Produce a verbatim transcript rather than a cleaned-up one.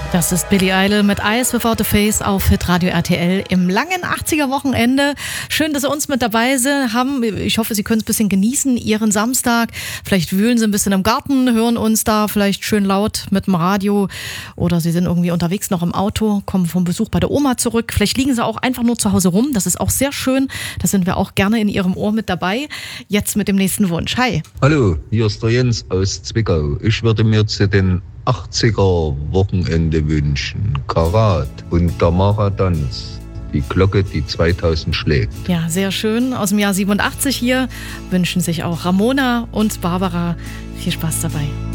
Das ist Billie Eilish mit Eyes Without a Face auf Hitradio R T L im langen achtziger-Wochenende. Schön, dass Sie uns mit dabei sind, haben. Ich hoffe, Sie können es ein bisschen genießen, Ihren Samstag. Vielleicht wühlen Sie ein bisschen im Garten, hören uns da vielleicht schön laut mit dem Radio. Oder Sie sind irgendwie unterwegs noch im Auto, kommen vom Besuch bei der Oma zurück. Vielleicht liegen Sie auch einfach nur zu Hause rum. Das ist auch sehr schön. Da sind wir auch gerne in Ihrem Ohr mit dabei. Jetzt mit dem nächsten Wunsch. Hi. Hallo, hier ist der Jens aus Zwickau. Ich würde mir zu den achtziger-Wochenende wünschen. Karat und Tamara Tanz. Die Glocke, die zweitausend schlägt. Ja, sehr schön. Aus dem Jahr siebenundachtzig hier wünschen sich auch Ramona und Barbara. Viel Spaß dabei.